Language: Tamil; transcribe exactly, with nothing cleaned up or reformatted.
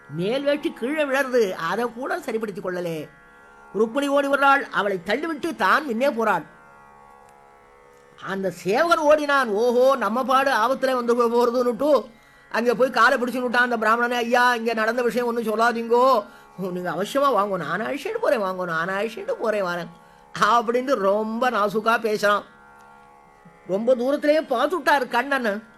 மேல் வேட்டி கீழே விழருது, அதை கூட சரிப்படுத்திக் கொள்ளலே. ருக்மிணி ஓடி வர்றாள், அவளை தள்ளிவிட்டு தான் முன்னே போறாள். அந்த சேவகன் ஓடினான். ஓஹோ, நம்ம பாடு ஆபத்துல வந்து போறதுன்னுட்டு அங்கே போய் காலை பிடிச்சு விட்டான் அந்த பிராமணனே. ஐயா, இங்கே நடந்த விஷயம் ஒன்றும் சொல்லாதீங்கோ, நீங்கள் அவசியமாக வாங்க, நான் அழிச்சுட்டு போகிறேன், வாங்க, நான் அழிச்சுட்டு போகிறேன் வரேன் அப்படின்ட்டு ரொம்ப நாசுக்காக பேசுகிறான். ரொம்ப தூரத்திலேயே பார்த்து விட்டார் கண்ணன்.